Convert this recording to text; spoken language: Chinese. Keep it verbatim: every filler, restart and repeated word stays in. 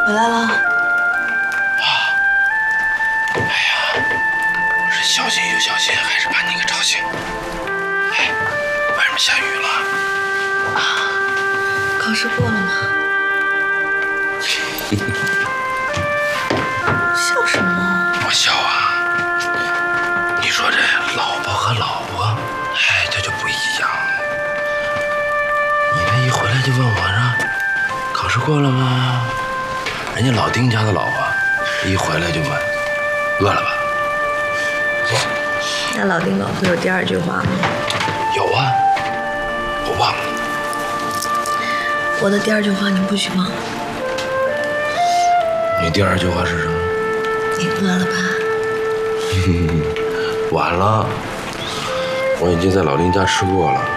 回来了。 啊！哎呀，我是小心又小心，还是把你给吵醒。哎，外面下雨了。 啊，考试过了吗？笑什么？ 我笑啊！你说这老婆和老婆，哎，这就不一样。你这一回来就问我说，考试过了吗？人家老丁家的老婆一回来就问，饿了吧？ 那老丁老婆有第二句话吗？ 有啊，我忘了。 我的第二句话你不许忘。 你第二句话是什么？ 你饿了吧？ 晚了，我已经在老丁家吃过了。